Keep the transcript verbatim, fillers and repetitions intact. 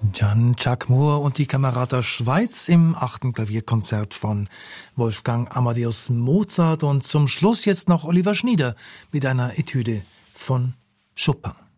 Jan-Jacques Moore und die Camerata Schweiz im achten Klavierkonzert von Wolfgang Amadeus Mozart und zum Schluss jetzt noch Oliver Schnieder mit einer Etüde von Chopin.